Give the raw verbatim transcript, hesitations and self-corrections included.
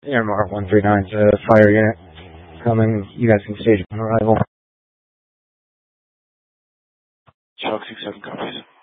Air Mark one three nine to fire unit. Coming, you guys can stage on arrival. Chalk six seven copies.